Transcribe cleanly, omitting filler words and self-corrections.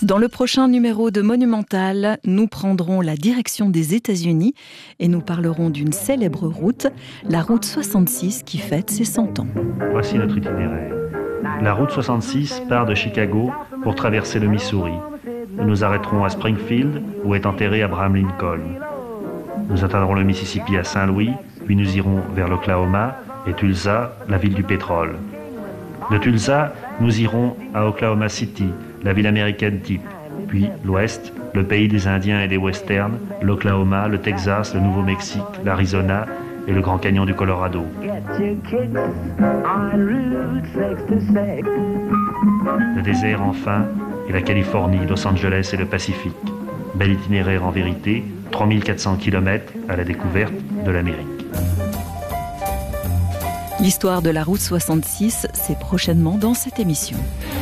Dans le prochain numéro de Monumental, nous prendrons la direction des États-Unis et nous parlerons d'une célèbre route, la route 66 qui fête ses 100 ans. Voici notre itinéraire. La route 66 part de Chicago pour traverser le Missouri. Nous nous arrêterons à Springfield où est enterré Abraham Lincoln. Nous atteindrons le Mississippi à Saint-Louis, puis nous irons vers l'Oklahoma et Tulsa, la ville du pétrole. De Tulsa, nous irons à Oklahoma City, la ville américaine type, puis l'Ouest, le pays des Indiens et des Westerns, l'Oklahoma, le Texas, le Nouveau-Mexique, l'Arizona et le Grand Canyon du Colorado. Le désert enfin, et la Californie, Los Angeles et le Pacifique. Bel itinéraire en vérité, 3400 km à la découverte de l'Amérique. L'histoire de la route 66, c'est prochainement dans cette émission.